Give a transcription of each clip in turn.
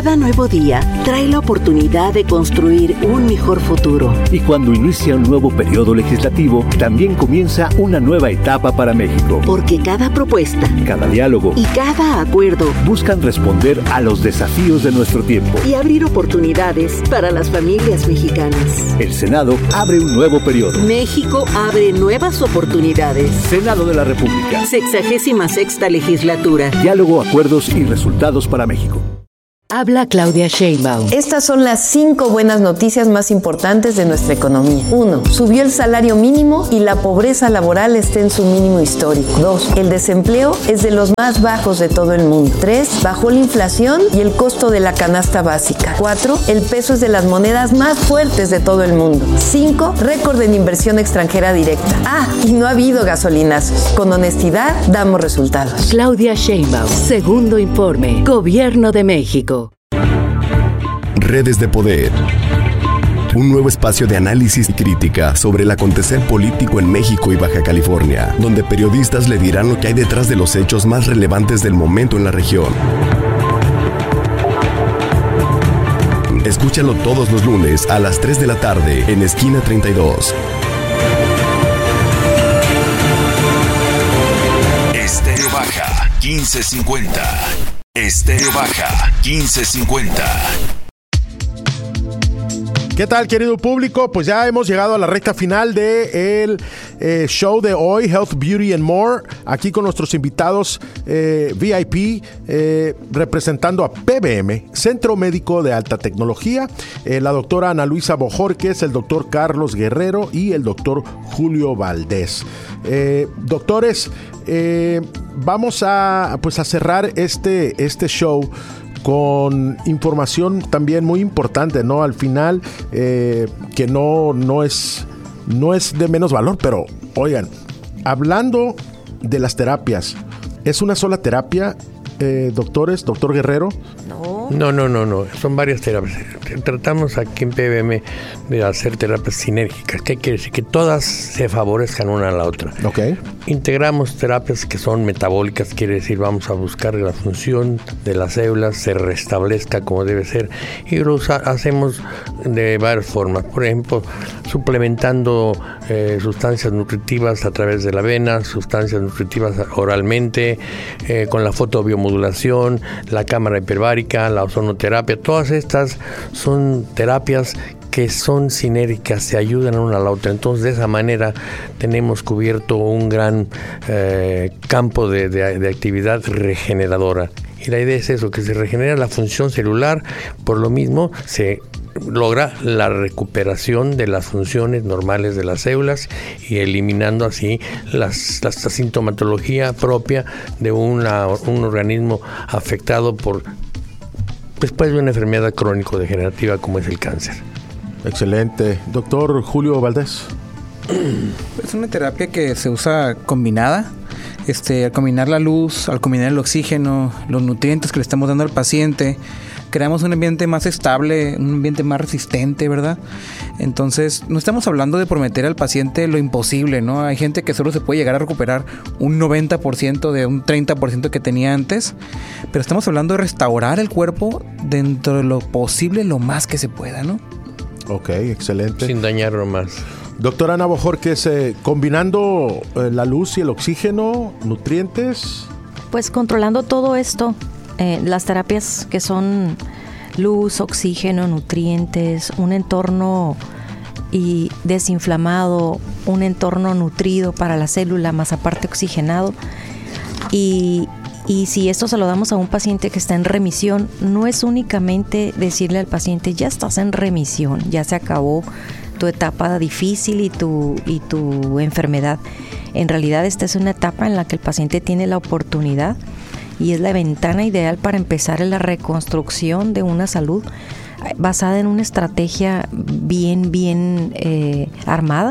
Cada nuevo día trae la oportunidad de construir un mejor futuro. Y cuando inicia un nuevo periodo legislativo, también comienza una nueva etapa para México. Porque cada propuesta, cada diálogo y cada acuerdo buscan responder a los desafíos de nuestro tiempo y abrir oportunidades para las familias mexicanas. El Senado abre un nuevo periodo. México abre nuevas oportunidades. Senado de la República. 66ª legislatura. Diálogo, acuerdos y resultados para México. Habla Claudia Sheinbaum. Estas son las 5 buenas noticias más importantes de nuestra economía. 1. Subió el salario mínimo y la pobreza laboral está en su mínimo histórico. 2. El desempleo es de los más bajos de todo el mundo. 3. Bajó la inflación y el costo de la canasta básica. 4. El peso es de las monedas más fuertes de todo el mundo. 5. Récord en inversión extranjera directa. Y no ha habido gasolinazos. Con honestidad damos resultados. Claudia Sheinbaum. Segundo informe. Gobierno de México. Redes de Poder. Un nuevo espacio de análisis y crítica sobre el acontecer político en México y Baja California, donde periodistas le dirán lo que hay detrás de los hechos más relevantes del momento en la región. Escúchalo todos los lunes a las 3 de la tarde en Esquina 32. Estéreo Baja 1550. Estéreo Baja 1550. ¿Qué tal, querido público? Pues ya hemos llegado a la recta final del show de hoy, Health, Beauty and More, aquí con nuestros invitados VIP, representando a PBM, Centro Médico de Alta Tecnología, la doctora Ana Luisa Bojorquez, el doctor Carlos Guerrero y el doctor Julio Valdés. Doctores, vamos a cerrar este show con información también muy importante, ¿no? Al final, que no es de menos valor, pero oigan, hablando de las terapias, ¿es una sola terapia, doctores, doctor Guerrero? No, son varias terapias. Tratamos aquí en PBM de hacer terapias sinérgicas. ¿Qué quiere decir? Que todas se favorezcan una a la otra. Okay. Integramos terapias que son metabólicas, quiere decir, vamos a buscar que la función de las células se restablezca como debe ser, y lo hacemos de varias formas. Por ejemplo, suplementando sustancias nutritivas a través de la vena, sustancias nutritivas oralmente, con la fotobiomodulación, la cámara hiperbárica, la ozonoterapia. Todas estas son terapias que son sinérgicas, se ayudan una a la otra. Entonces, de esa manera tenemos cubierto un gran campo de actividad regeneradora. Y la idea es eso, que se regenera la función celular, por lo mismo se logra la recuperación de las funciones normales de las células y eliminando así la sintomatología propia de un organismo afectado después de una enfermedad crónico-degenerativa como es el cáncer. Excelente. Doctor Julio Valdés. Es una terapia que se usa combinada. Al combinar la luz, al combinar el oxígeno, los nutrientes que le estamos dando al paciente, creamos un ambiente más estable, un ambiente más resistente, ¿verdad? Entonces, no estamos hablando de prometer al paciente lo imposible, ¿no? Hay gente que solo se puede llegar a recuperar un 90% de un 30% que tenía antes, pero estamos hablando de restaurar el cuerpo dentro de lo posible, lo más que se pueda, ¿no? Ok, excelente. Sin dañarlo más. Doctora Ana Bojorquez, combinando la luz y el oxígeno, nutrientes. Pues controlando todo esto, las terapias que son luz, oxígeno, nutrientes, un entorno y desinflamado, un entorno nutrido para la célula, más aparte oxigenado. Y si esto se lo damos a un paciente que está en remisión, no es únicamente decirle al paciente, ya estás en remisión, ya se acabó tu etapa difícil y tu enfermedad. En realidad esta es una etapa en la que el paciente tiene la oportunidad y es la ventana ideal para empezar en la reconstrucción de una salud basada en una estrategia bien armada,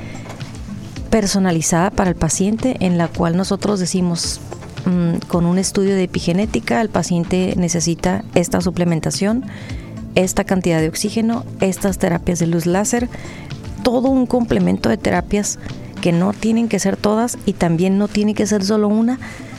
personalizada para el paciente, en la cual nosotros decimos, con un estudio de epigenética, el paciente necesita esta suplementación, esta cantidad de oxígeno, estas terapias de luz láser, todo un complemento de terapias que no tienen que ser todas y también no tiene que ser solo una.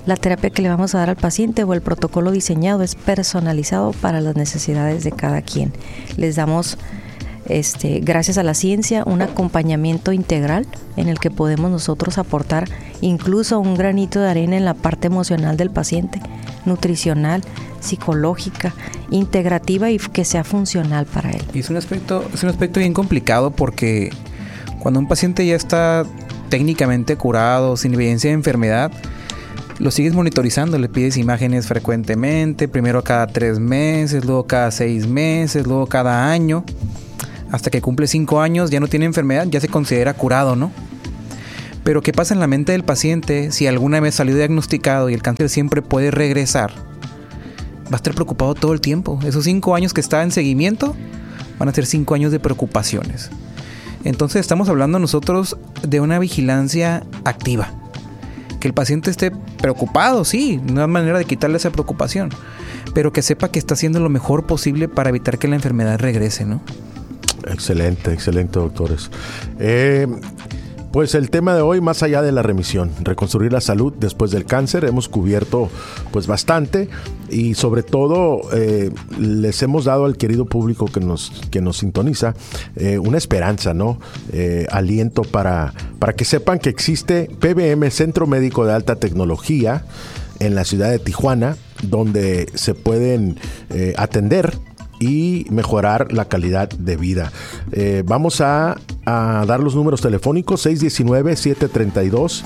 la terapia que le vamos a dar al paciente o el protocolo diseñado es personalizado para las necesidades de cada quien. Les damos, gracias a la ciencia, un acompañamiento integral en el que podemos nosotros aportar incluso un granito de arena en la parte emocional del paciente, nutricional, psicológica, integrativa y que sea funcional para él. Y es un aspecto bien complicado porque cuando un paciente ya está técnicamente curado, sin evidencia de enfermedad, lo sigues monitorizando, le pides imágenes frecuentemente, primero cada 3 meses, luego cada 6 meses, luego cada año, hasta que cumple 5 años, ya no tiene enfermedad, ya se considera curado, ¿no? Pero ¿qué pasa en la mente del paciente si alguna vez salió diagnosticado y el cáncer siempre puede regresar? Va a estar preocupado todo el tiempo. Esos 5 años que está en seguimiento van a ser 5 años de preocupaciones. Entonces estamos hablando nosotros de una vigilancia activa. Que el paciente esté preocupado, sí, no hay manera de quitarle esa preocupación, pero que sepa que está haciendo lo mejor posible para evitar que la enfermedad regrese, ¿no? Excelente, doctores. Pues el tema de hoy, más allá de la remisión, reconstruir la salud después del cáncer, hemos cubierto pues bastante y sobre todo les hemos dado al querido público que nos sintoniza una esperanza, ¿no? Aliento para que sepan que existe PBM, Centro Médico de Alta Tecnología, en la ciudad de Tijuana, donde se pueden atender y mejorar la calidad de vida. Vamos a dar los números telefónicos: 619-732-1800,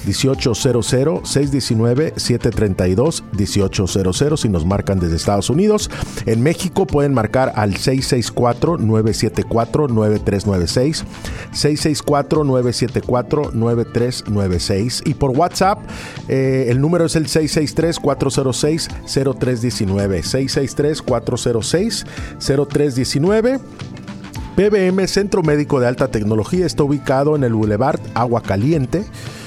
619-732-1800 si nos marcan desde Estados Unidos. En México pueden marcar al 664-974-9396, 664-974-9396, y por WhatsApp el número es el 663-406-0319, 663-406-0319. PBM, Centro Médico de Alta Tecnología, está ubicado en el Boulevard Agua Caliente,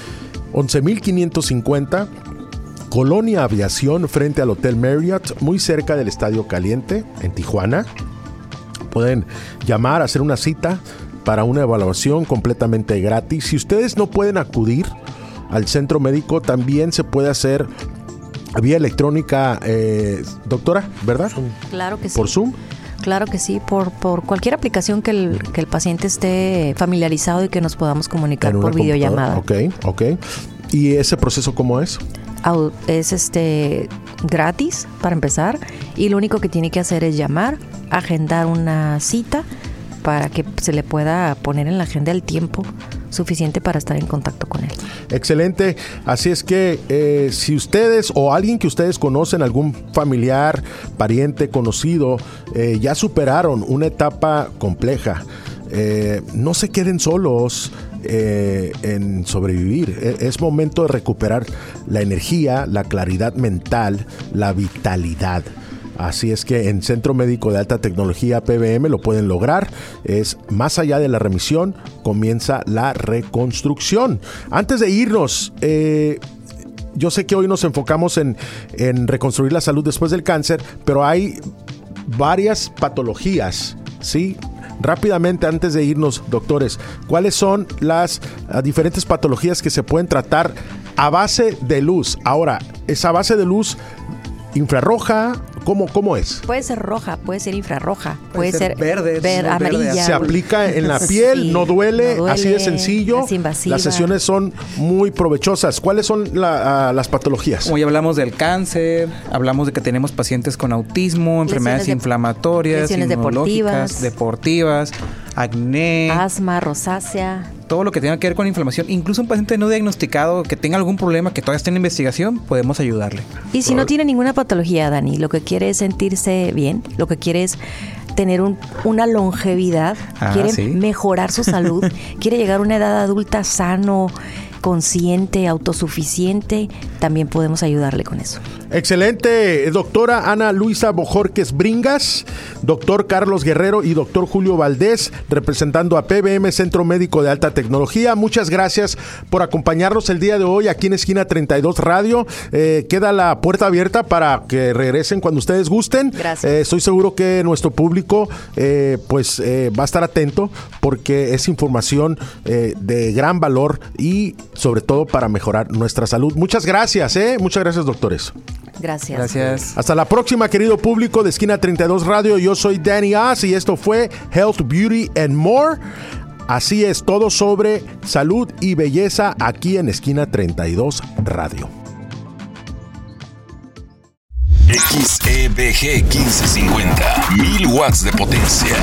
11,550, Colonia Aviación, frente al Hotel Marriott, muy cerca del Estadio Caliente, en Tijuana. Pueden llamar, hacer una cita para una evaluación completamente gratis. Si ustedes no pueden acudir al centro médico, también se puede hacer vía electrónica, doctora, ¿verdad? Claro que sí. ¿Por Zoom? Claro que sí, por cualquier aplicación que el paciente esté familiarizado y que nos podamos comunicar por videollamada. Ok. ¿Y ese proceso cómo es? Es gratis para empezar, y lo único que tiene que hacer es llamar, agendar una cita para que se le pueda poner en la agenda el tiempo suficiente para estar en contacto con él. Excelente. Así es que si ustedes o alguien que ustedes conocen, algún familiar, pariente, conocido, ya superaron una etapa compleja, no se queden solos en sobrevivir. Es momento de recuperar la energía, la claridad mental, la vitalidad. Así es que en Centro Médico de Alta Tecnología PBM lo pueden lograr. Es más allá de la remisión, comienza la reconstrucción. Antes de irnos, yo sé que hoy nos enfocamos en reconstruir la salud después del cáncer, pero hay varias patologías, ¿sí? Rápidamente, antes de irnos, doctores, ¿cuáles son las diferentes patologías que se pueden tratar a base de luz? Ahora, ¿esa base de luz infrarroja? ¿Cómo es? Puede ser roja, puede ser infrarroja, puede ser verde, amarilla. Se aplica en la piel, sí, no duele, así de sencillo. Las sesiones son muy provechosas. ¿Cuáles son las patologías? Hoy hablamos del cáncer, hablamos de que tenemos pacientes con autismo, enfermedades inflamatorias, lesiones deportivas, acné, asma, rosácea. Todo lo que tenga que ver con inflamación, incluso un paciente no diagnosticado que tenga algún problema, que todavía esté en investigación, podemos ayudarle. Y si no tiene ninguna patología, Dani, lo que quiere es sentirse bien, lo que quiere es tener una longevidad, quiere mejorar su salud, quiere llegar a una edad adulta sano, consciente, autosuficiente, también podemos ayudarle con eso. Excelente, doctora Ana Luisa Bojorquez Bringas, doctor Carlos Guerrero y doctor Julio Valdés, representando a PBM Centro Médico de Alta Tecnología. Muchas gracias por acompañarnos el día de hoy aquí en Esquina 32 Radio. Queda la puerta abierta para que regresen cuando ustedes gusten. Gracias. Estoy seguro que nuestro público va a estar atento porque es información de gran valor y sobre todo para mejorar nuestra salud. Muchas gracias. gracias, muchas gracias, doctores. Gracias. Gracias. Hasta la próxima, querido público de Esquina 32 Radio. Yo soy Danny Oz y esto fue Health, Beauty and More. Así es, todo sobre salud y belleza aquí en Esquina 32 Radio. XEBG 1550, 1000 watts de potencia.